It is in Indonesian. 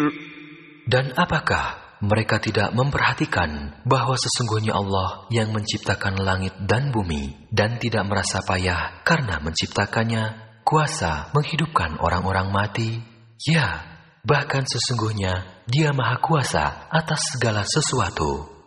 Dan apakah mereka tidak memperhatikan bahwa sesungguhnya Allah yang menciptakan langit dan bumi dan tidak merasa payah karena menciptakannya, kuasa menghidupkan orang-orang mati? Ya, bahkan sesungguhnya Dia Maha Kuasa atas segala sesuatu.